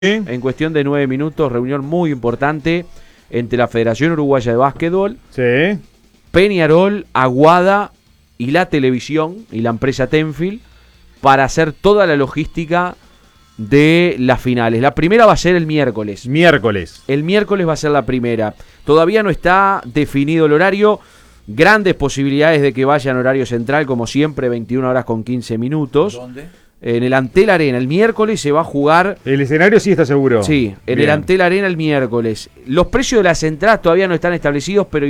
en cuestión de 9 minutos, reunión muy importante entre la Federación Uruguaya de Básquetbol, Sí. Peñarol, Aguada y la televisión y la empresa Tenfield para hacer toda la logística de las finales. La primera va a ser el miércoles. El miércoles va a ser la primera. Todavía no está definido el horario. Grandes posibilidades de que vaya en horario central, como siempre, 21 horas con 15 minutos. ¿Dónde? En el Antel Arena. El miércoles se va a jugar. El escenario sí está seguro. Sí, en Bien. el Antel Arena el miércoles. Los precios de las entradas todavía no están establecidos, pero